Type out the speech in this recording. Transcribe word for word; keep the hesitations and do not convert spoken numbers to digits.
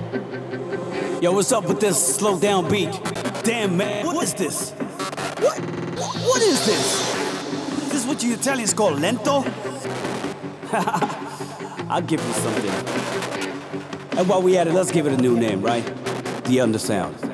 Yo, what's up with this slow down beat? Damn, man, what is this? What? What is this? Is this what you Italians call lento? I'll give you something. And while we at it, let's give it a new name, right? The Undersound.